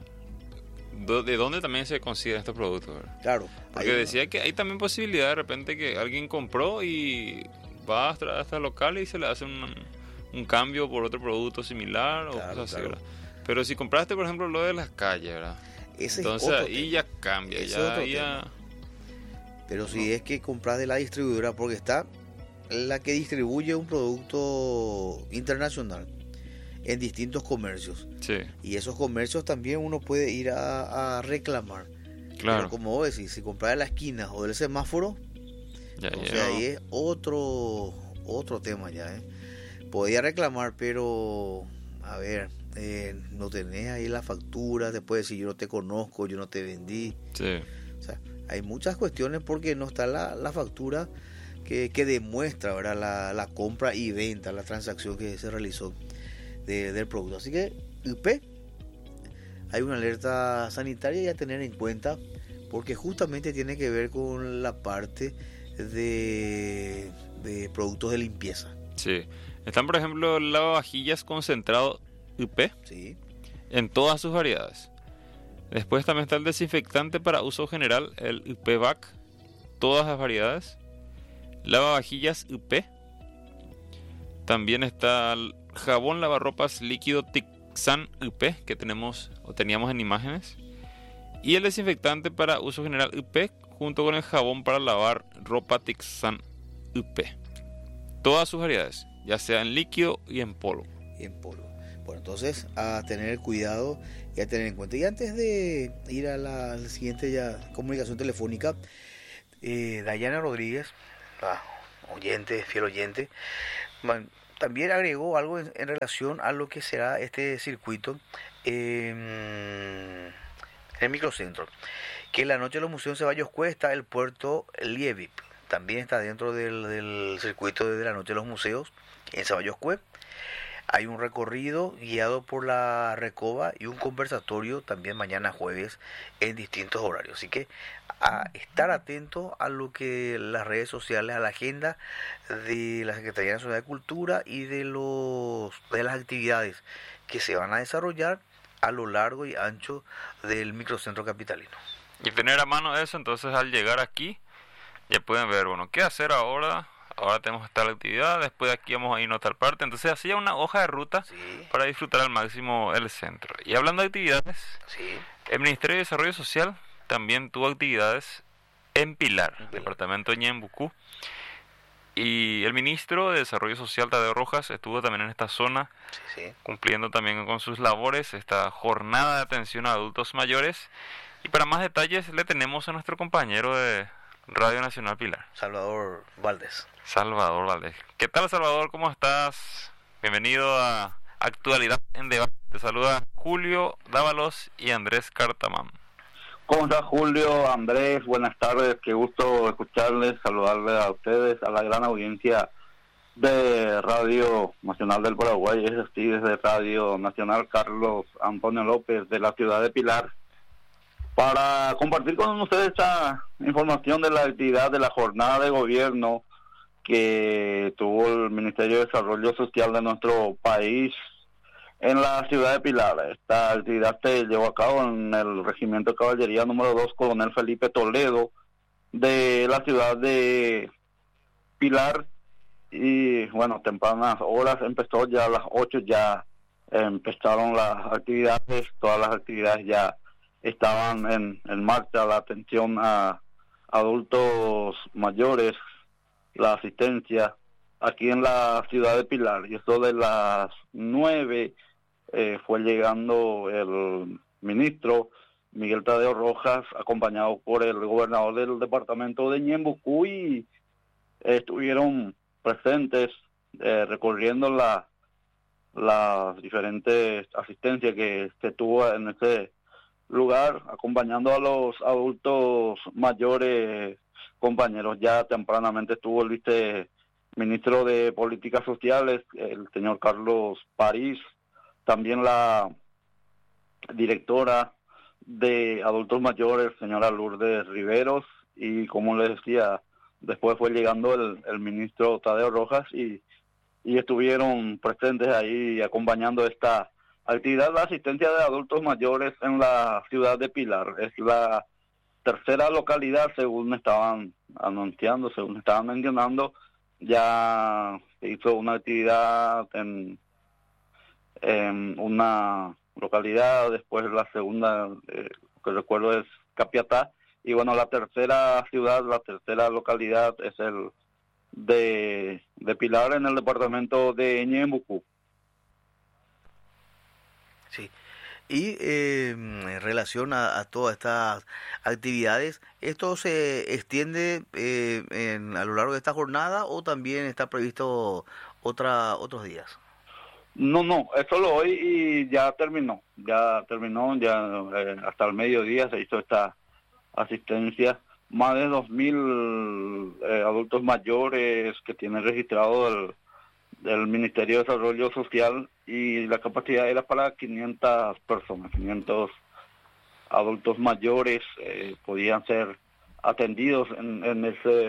de dónde también se consiguen estos productos, ¿verdad? Claro. Porque decía que hay también posibilidad de repente que alguien compró y va hasta el local y se le hace un cambio por otro producto similar, claro, o cosas así, ¿verdad? Pero si compraste, por ejemplo, lo de las calles, ¿verdad? Entonces ahí ya cambia, ya. Pero si es que compras de la distribuidora, porque está la que distribuye un producto internacional en distintos comercios. Sí. Y esos comercios también uno puede ir a reclamar. Claro. Pero como vos decís, si compras de la esquina o del semáforo, entonces ahí es otro tema ya, Podía reclamar, pero a ver, no tenés ahí la factura, te puede decir yo no te conozco, yo no te vendí. Sí. O sea, hay muchas cuestiones porque no está la factura que demuestra, ¿verdad? La compra y venta, la transacción que se realizó del producto. Así que IP, hay una alerta sanitaria y a tener en cuenta, porque justamente tiene que ver con la parte de productos de limpieza. Sí. Están, por ejemplo, lavavajillas concentrado IP, sí, en todas sus variedades. Después también está el desinfectante para uso general, el IP-Vac, todas las variedades. Lavavajillas IP. También está el jabón lavarropas líquido Tixan IP, que teníamos en imágenes. Y el desinfectante para uso general IP, junto con el jabón para lavar ropa Tixan IP. Todas sus variedades. ya sea en líquido y en polvo. Bueno, entonces a tener cuidado y a tener en cuenta. Y antes de ir a la siguiente ya comunicación telefónica, Dayana Rodríguez, fiel oyente, también agregó algo en relación a lo que será este circuito en el microcentro, que en la noche de los museos Ceballos Cuesta, el puerto Lievip, también está dentro del circuito de la noche de los museos en Ceballos Cuesta. Hay un recorrido guiado por la Recoba y un conversatorio también mañana jueves en distintos horarios. Así que a estar atento a lo que las redes sociales, a la agenda de la Secretaría Nacional de Cultura y de las actividades que se van a desarrollar a lo largo y ancho del microcentro capitalino. Y tener a mano eso, entonces al llegar aquí ya pueden ver, bueno, qué hacer ahora. Ahora tenemos tal actividad, después de aquí vamos a irnos a tal parte. Entonces así una hoja de ruta para disfrutar al máximo el centro. Y hablando de actividades, el Ministerio de Desarrollo Social también tuvo actividades en Pilar, departamento de Ñembucú. Y el ministro de Desarrollo Social, Tadeo Rojas, estuvo también en esta zona, cumpliendo también con sus labores, esta jornada de atención a adultos mayores. Y para más detalles le tenemos a nuestro compañero de Radio Nacional Pilar, Salvador Valdés. ¿Qué tal, Salvador? ¿Cómo estás? Bienvenido a Actualidad en Debate. Te saluda Julio Dávalos y Andrés Cartamán. ¿Cómo está, Julio, Andrés? Buenas tardes, qué gusto escucharles, saludarles a ustedes, a la gran audiencia de Radio Nacional del Paraguay, es así, desde Radio Nacional Carlos Antonio López de la ciudad de Pilar, para compartir con ustedes esta información de la actividad de la jornada de gobierno que tuvo el Ministerio de Desarrollo Social de nuestro país en la ciudad de Pilar. Esta actividad se llevó a cabo en el Regimiento de Caballería número 2, Coronel Felipe Toledo, de la ciudad de Pilar. Y bueno, tempranas horas, empezó ya a las 8, ya empezaron las actividades, todas las actividades ya estaban en marcha, la atención a adultos mayores, la asistencia aquí en la ciudad de Pilar. Y eso de las 9 fue llegando el ministro Miguel Tadeo Rojas, acompañado por el gobernador del departamento de Ñembucú, y estuvieron presentes recorriendo las diferentes asistencias que se tuvo en ese lugar, acompañando a los adultos mayores. Compañeros, ya tempranamente estuvo el viceministro de Políticas Sociales, el señor Carlos París, también la directora de adultos mayores, señora Lourdes Riveros, y como les decía, después fue llegando el ministro Tadeo Rojas y estuvieron presentes ahí acompañando esta actividad, la asistencia de adultos mayores en la ciudad de Pilar. Es la tercera localidad, según estaban anunciando, según estaban mencionando. Ya se hizo una actividad en una localidad, después la segunda, que recuerdo es Capiatá, y bueno, la tercera ciudad, la tercera localidad es el de Pilar, en el departamento de Ñembucú. Sí. Y en relación a todas estas actividades, ¿esto se extiende a lo largo de esta jornada o también está previsto otros días? No, es solo hoy y ya terminó, hasta el mediodía se hizo esta asistencia. Más de 2.000 adultos mayores que tienen registrado del Ministerio de Desarrollo Social, y la capacidad era para 500 personas, 500 adultos mayores podían ser atendidos en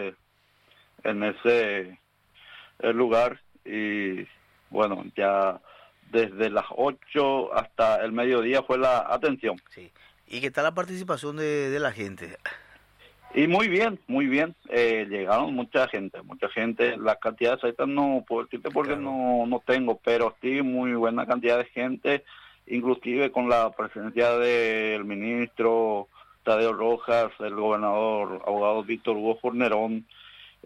ese lugar. Y bueno, ya desde las 8 hasta el mediodía fue la atención. Sí. ¿Y qué tal la participación de la gente? Y muy bien, llegaron mucha gente, la cantidad exacta no puedo decirte porque no tengo, pero sí muy buena cantidad de gente, inclusive con la presencia del ministro Tadeo Rojas, el gobernador abogado Víctor Hugo Fornerón,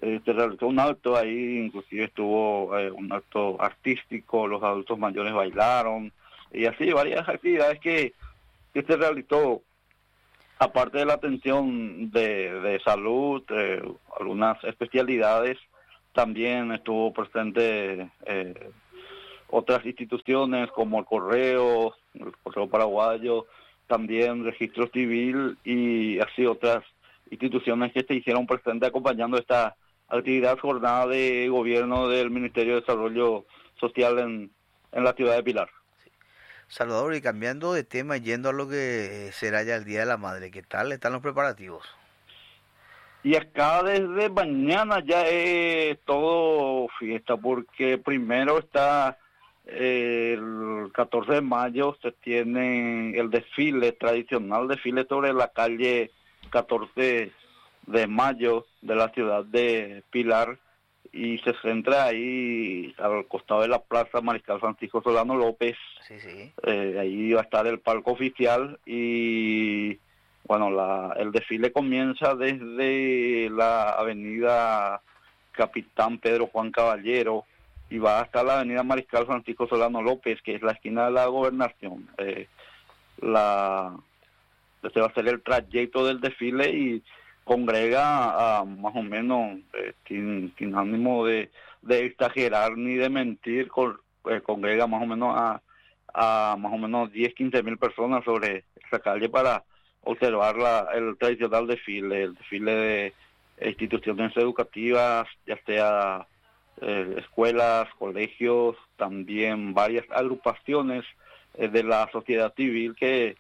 se realizó un acto ahí, inclusive estuvo un acto artístico, los adultos mayores bailaron, y así varias actividades que se realizó, aparte de la atención de salud, algunas especialidades, también estuvo presente otras instituciones como el Correo Paraguayo, también Registro Civil y así otras instituciones que se hicieron presentes acompañando esta actividad jornada de gobierno del Ministerio de Desarrollo Social en la ciudad de Pilar. Salvador, y cambiando de tema, yendo a lo que será ya el Día de la Madre, ¿qué tal están los preparativos? Y acá desde mañana ya es todo fiesta, porque primero está el 14 de mayo, se tiene el desfile, tradicional desfile sobre la calle 14 de mayo de la ciudad de Pilar, y se centra ahí al costado de la plaza Mariscal Francisco Solano López. Sí, sí. Ahí va a estar el palco oficial y bueno, el desfile comienza desde la avenida Capitán Pedro Juan Caballero y va hasta la avenida Mariscal Francisco Solano López, que es la esquina de la Gobernación. Este va a ser el trayecto del desfile y congrega a más o menos, sin ánimo de exagerar ni de mentir, congrega más o menos a más o menos 10-15 mil personas sobre esa calle para observar el tradicional desfile, el desfile de instituciones educativas, ya sea escuelas, colegios, también varias agrupaciones de la sociedad civil que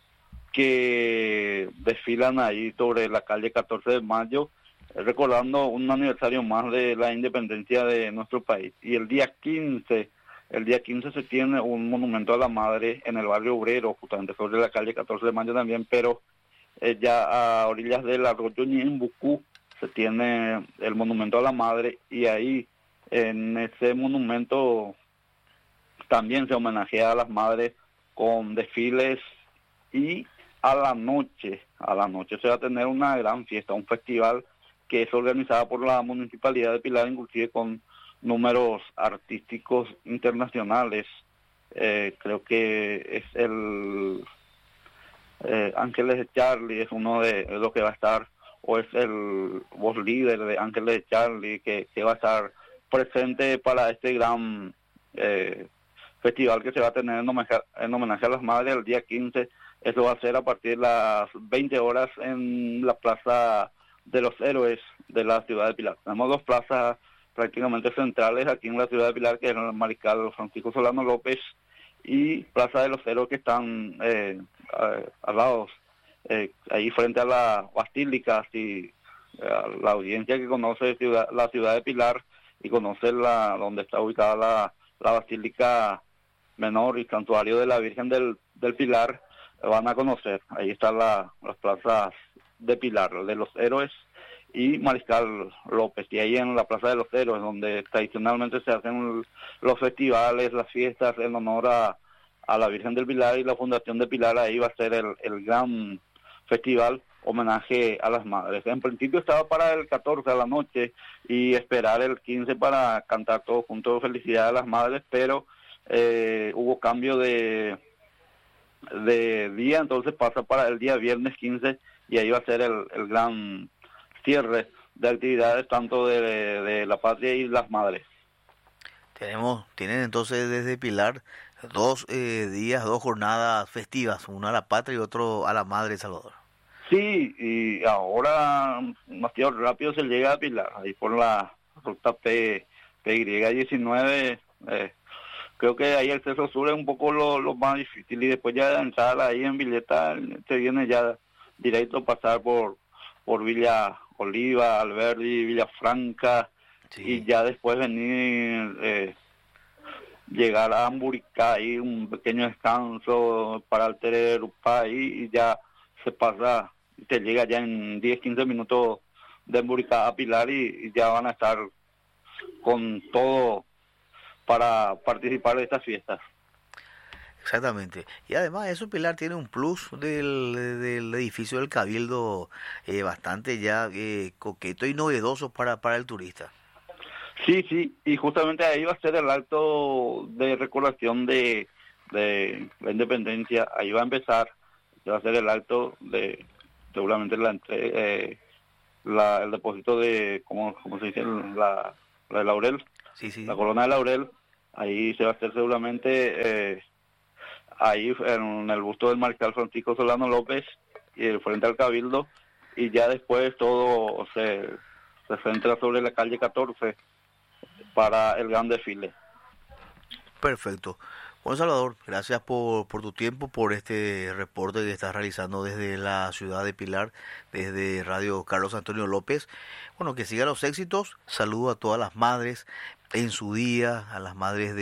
desfilan ahí sobre la calle 14 de mayo, recordando un aniversario más de la independencia de nuestro país. Y el día 15 se tiene un monumento a la madre en el barrio obrero, justamente sobre la calle 14 de mayo también, pero ya a orillas del arroyo Ñembucú se tiene el monumento a la madre, y ahí en ese monumento también se homenajea a las madres con desfiles, y a la noche se va a tener una gran fiesta, un festival que es organizada por la Municipalidad de Pilar, inclusive con números artísticos internacionales. Creo que es el Ángeles de Charlie, es uno de los que va a estar, o es el voz líder de Ángeles de Charlie que va a estar presente para este gran festival que se va a tener en homenaje a las madres el día 15. Eso va a ser a partir de las 20 horas en la Plaza de los Héroes de la ciudad de Pilar. Tenemos dos plazas prácticamente centrales aquí en la ciudad de Pilar, que es el Mariscal Francisco Solano López y Plaza de los Héroes, que están al lado, ahí frente a la Basílica. Si la audiencia que conoce la ciudad de Pilar y conoce donde está ubicada la Basílica Menor y Santuario de la Virgen del Pilar, van a conocer. Ahí están las plazas de Pilar, de los Héroes y Mariscal López, y ahí en la Plaza de los Héroes, donde tradicionalmente se hacen los festivales, las fiestas en honor a la Virgen del Pilar y la Fundación de Pilar. Ahí va a ser el gran festival homenaje a las madres. En principio estaba para el 14 a la noche y esperar el 15 para cantar todos juntos felicidades a las madres, pero hubo cambio de día, entonces pasa para el día viernes 15 y ahí va a ser el gran cierre de actividades tanto de la patria y las madres. Tienen entonces desde Pilar 2 días, 2 jornadas festivas, uno a la patria y otro a la madre, Salvador. Sí, y ahora demasiado rápido se llega a Pilar, ahí por la ruta PY19, creo que ahí el acceso sur es un poco lo más difícil, y después ya de entrar ahí en Villeta se viene ya directo pasar por Villa Oliva, Alberdi, Villafranca, sí. Y ya después venir, llegar a Amburicá, ahí un pequeño descanso para el Tererupá, y ya se pasa, te llega ya en 10-15 minutos de Amburicá a Pilar, y ya van a estar con todo para participar de estas fiestas. Exactamente. Y además eso, Pilar, tiene un plus del edificio del Cabildo bastante ya coqueto y novedoso para el turista. Sí, y justamente ahí va a ser el acto de recordación de la independencia. Ahí va a empezar, va a ser el acto de seguramente el depósito de, ¿cómo se dice? La de laurel, Sí. La corona de laurel. Ahí se va a hacer seguramente ahí en el busto del mariscal Francisco Solano López y frente al Cabildo, y ya después todo se centra sobre la calle 14 para el gran desfile. Perfecto. Bueno, Salvador, gracias por tu tiempo, por este reporte que estás realizando desde la ciudad de Pilar, desde Radio Carlos Antonio López. Bueno, que sigan los éxitos. Saludo a todas las madres en su día, a las madres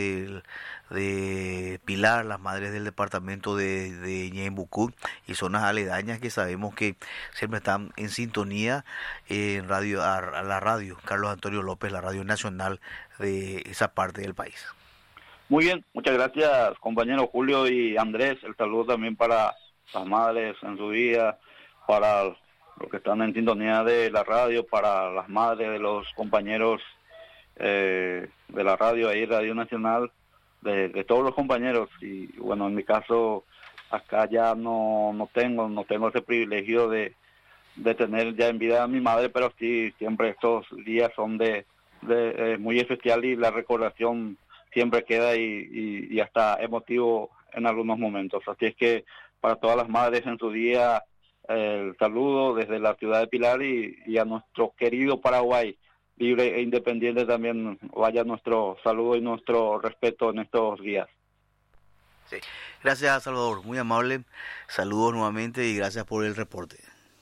de Pilar, las madres del departamento de Ñembucú y zonas aledañas que sabemos que siempre están en sintonía en radio, a la radio Carlos Antonio López, la radio nacional de esa parte del país. Muy bien, muchas gracias, compañero Julio y Andrés. El saludo también para las madres en su día, para los que están en sintonía de la radio, para las madres de los compañeros de la radio, ahí Radio Nacional, de todos los compañeros. Y bueno, en mi caso, acá ya no tengo ese privilegio de tener ya en vida a mi madre, pero sí, siempre estos días son de muy especial, y la recordación siempre queda y hasta emotivo en algunos momentos. Así es que para todas las madres en su día, el saludo desde la ciudad de Pilar, y a nuestro querido Paraguay libre e independiente también vaya nuestro saludo y nuestro respeto en estos días. Sí. Gracias, Salvador, muy amable. Saludos nuevamente y gracias por el reporte.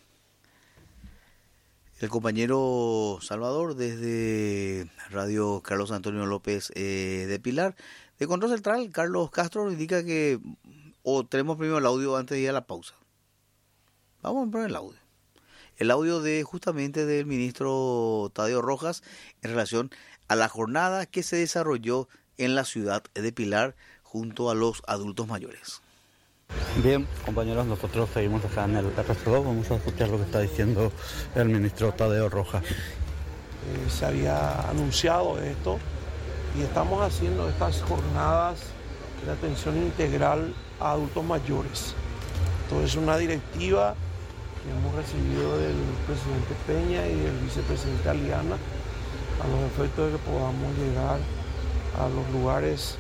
El compañero Salvador desde Radio Carlos Antonio López de Pilar. De Control Central, Carlos Castro nos indica que tenemos primero el audio antes de ir a la pausa. Vamos a poner el audio. El audio justamente del ministro Tadeo Rojas en relación a la jornada que se desarrolló en la ciudad de Pilar junto a los adultos mayores. Bien, compañeros, nosotros seguimos acá en el RC2, vamos a escuchar lo que está diciendo el ministro Tadeo Rojas. Se había anunciado esto y estamos haciendo estas jornadas de atención integral a adultos mayores. Esto es una directiva que hemos recibido del presidente Peña y del vicepresidente Aliana, a los efectos de que podamos llegar a los lugares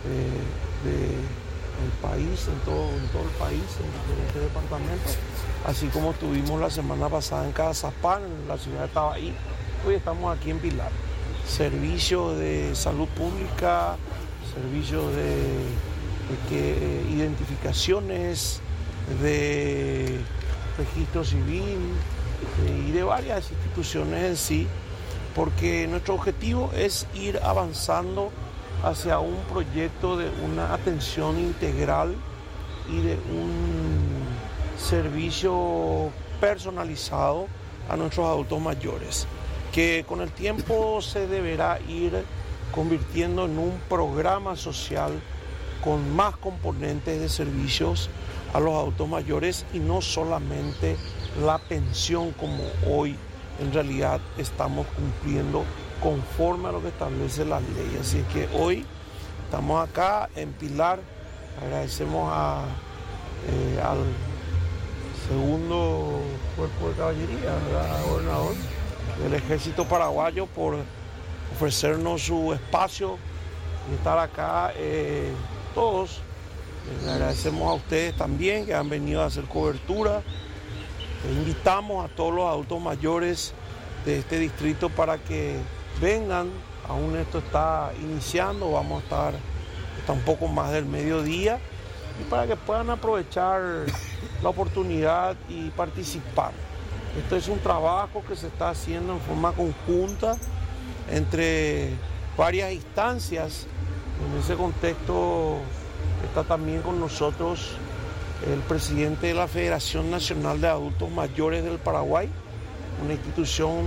del país, en todo el país, en diferentes departamentos, así como estuvimos la semana pasada en Cazapán, en la ciudad de Tabaí. Hoy estamos aquí en Pilar. Servicios de salud pública, servicios de identificaciones, de registro civil y de varias instituciones en sí, porque nuestro objetivo es ir avanzando hacia un proyecto de una atención integral y de un servicio personalizado a nuestros adultos mayores, que con el tiempo se deberá ir convirtiendo en un programa social con más componentes de servicios a los adultos mayores y no solamente la pensión como hoy en realidad estamos cumpliendo conforme a lo que establece la ley. Así que hoy estamos acá en Pilar. Agradecemos al segundo cuerpo de caballería, ¿verdad, gobernador? Del Ejército Paraguayo, por ofrecernos su espacio y estar acá todos. Le agradecemos a ustedes también que han venido a hacer cobertura. Invitamos a todos los adultos mayores de este distrito para que vengan. Aún esto está iniciando, vamos a estar hasta un poco más del mediodía, y para que puedan aprovechar la oportunidad y participar. Esto es un trabajo que se está haciendo en forma conjunta entre varias instancias. En ese contexto está también con nosotros el presidente de la Federación Nacional de Adultos Mayores del Paraguay, una institución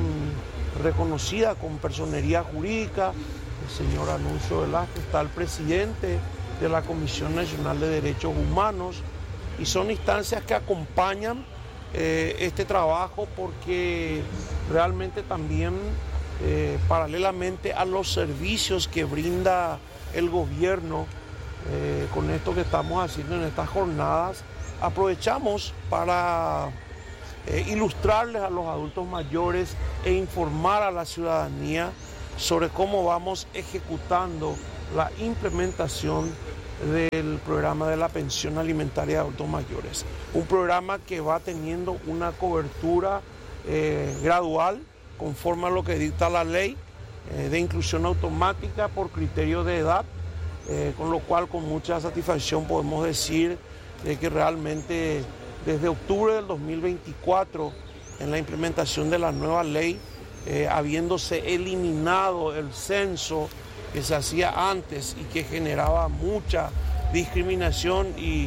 reconocida con personería jurídica, el señor Anuncio Velázquez. Está el presidente de la Comisión Nacional de Derechos Humanos, y son instancias que acompañan este trabajo porque realmente también paralelamente a los servicios que brinda el gobierno con esto que estamos haciendo en estas jornadas, aprovechamos para ilustrarles a los adultos mayores e informar a la ciudadanía sobre cómo vamos ejecutando la implementación del programa de la pensión alimentaria de adultos mayores. Un programa que va teniendo una cobertura gradual conforme a lo que dicta la ley de inclusión automática por criterio de edad, con lo cual con mucha satisfacción podemos decir que realmente desde octubre del 2024, en la implementación de la nueva ley, habiéndose eliminado el censo que se hacía antes y que generaba mucha discriminación y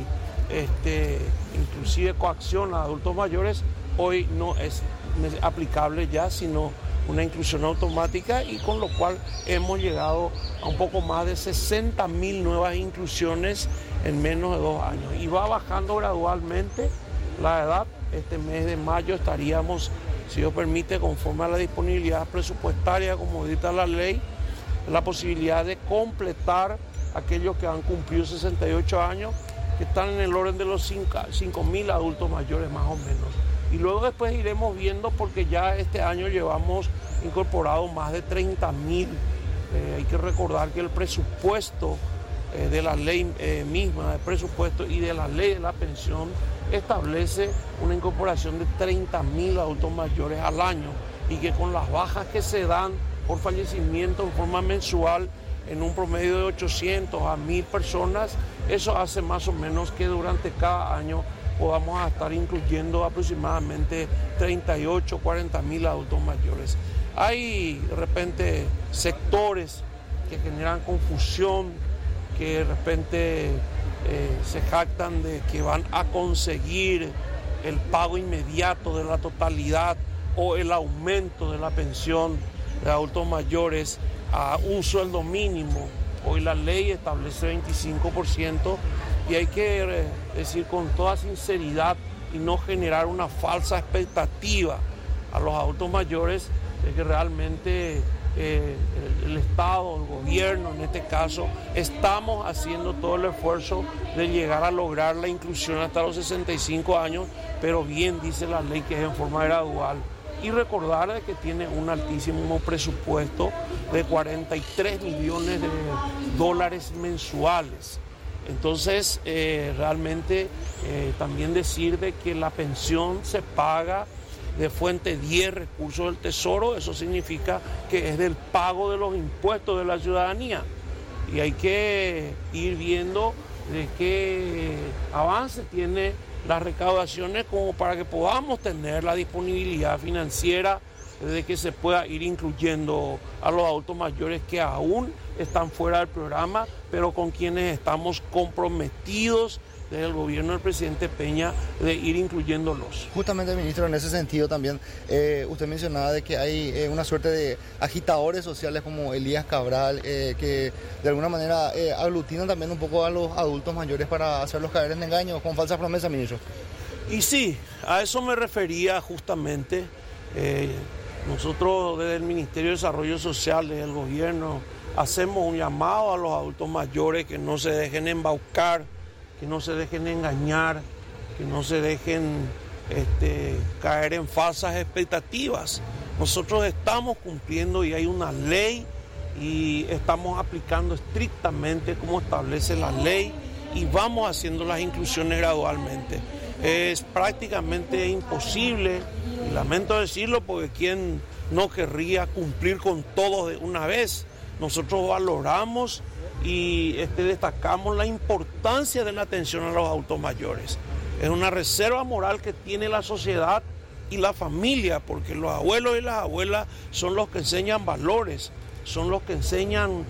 inclusive coacción a adultos mayores, hoy no es aplicable ya, sino una inclusión automática, y con lo cual hemos llegado a un poco más de 60.000 nuevas inclusiones en menos de 2 años. Y va bajando gradualmente la edad. Este mes de mayo estaríamos, si Dios permite, conforme a la disponibilidad presupuestaria, como dicta la ley, la posibilidad de completar aquellos que han cumplido 68 años, que están en el orden de los 5.000 adultos mayores más o menos. Y luego después iremos viendo, porque ya este año llevamos incorporado más de 30.000. Hay que recordar que el presupuesto de la ley misma, de presupuesto y de la ley de la pensión, establece una incorporación de 30.000 adultos mayores al año, y que con las bajas que se dan por fallecimiento en forma mensual, en un promedio de 800 a 1.000 personas, eso hace más o menos que durante cada año podamos estar incluyendo aproximadamente 38, 40.000 adultos mayores. Hay de repente sectores que generan confusión, que de repente se jactan de que van a conseguir el pago inmediato de la totalidad o el aumento de la pensión de adultos mayores a un sueldo mínimo. Hoy la ley establece 25%, y hay que decir con toda sinceridad y no generar una falsa expectativa a los adultos mayores de que realmente el Estado, el gobierno en este caso, estamos haciendo todo el esfuerzo de llegar a lograr la inclusión hasta los 65 años, pero bien dice la ley que es en forma gradual. Y recordar de que tiene un altísimo presupuesto de 43 millones de dólares mensuales. Entonces, realmente también decir de que la pensión se paga de fuente 10 recursos del Tesoro, eso significa que es del pago de los impuestos de la ciudadanía. Y hay que ir viendo de qué avance tiene las recaudaciones como para que podamos tener la disponibilidad financiera de que se pueda ir incluyendo a los adultos mayores que aún están fuera del programa, pero con quienes estamos comprometidos desde el gobierno del presidente Peña de ir incluyéndolos. Justamente, ministro, en ese sentido también, usted mencionaba de que hay una suerte de agitadores sociales como Elías Cabral, que de alguna manera aglutinan también un poco a los adultos mayores para hacerlos caer en engaño con falsas promesas, ministro. Y sí, a eso me refería justamente. Nosotros desde el Ministerio de Desarrollo Social, desde el gobierno, hacemos un llamado a los adultos mayores que no se dejen embaucar, que no se dejen engañar, que no se dejen caer en falsas expectativas. Nosotros estamos cumpliendo y hay una ley y estamos aplicando estrictamente como establece la ley y vamos haciendo las inclusiones gradualmente. Es prácticamente imposible, y lamento decirlo porque quién no querría cumplir con todo de una vez. Nosotros valoramos y destacamos la importancia de la atención a los adultos mayores. Es una reserva moral que tiene la sociedad y la familia, porque los abuelos y las abuelas son los que enseñan valores, son los que enseñan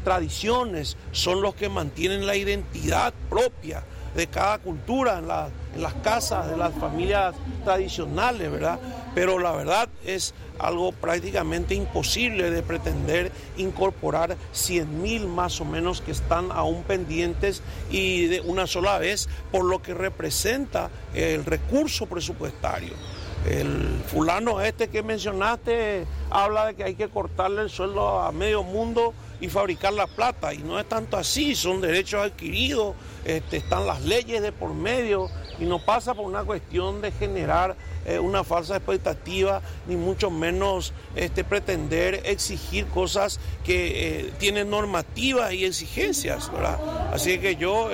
tradiciones, son los que mantienen la identidad propia de cada cultura las casas de las familias tradicionales, ¿verdad? Pero la verdad es algo prácticamente imposible de pretender incorporar 100.000 más o menos que están aún pendientes y de una sola vez, por lo que representa el recurso presupuestario. El fulano que mencionaste habla de que hay que cortarle el sueldo a medio mundo y fabricar la plata, y no es tanto así, son derechos adquiridos, están las leyes de por medio, y no pasa por una cuestión de generar una falsa expectativa, ni mucho menos pretender exigir cosas que tienen normativas y exigencias, ¿verdad? Así que yo